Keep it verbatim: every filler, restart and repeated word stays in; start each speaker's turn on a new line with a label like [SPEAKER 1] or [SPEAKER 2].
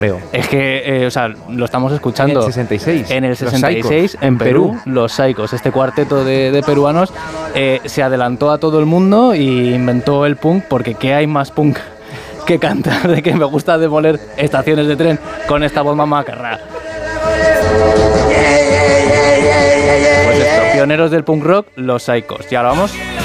[SPEAKER 1] Es que, eh, o sea, lo estamos escuchando.
[SPEAKER 2] En el sesenta y seis.
[SPEAKER 1] En el sesenta y seis,
[SPEAKER 2] Los
[SPEAKER 1] en Perú,
[SPEAKER 2] Perú,
[SPEAKER 1] los Saicos, este cuarteto de, de peruanos, eh, se adelantó a todo el mundo y inventó el punk, porque ¿qué hay más punk que cantar de que me gusta demoler estaciones de tren con esta voz macarra? Pues esto, pioneros del punk rock, los Saicos. Y ahora vamos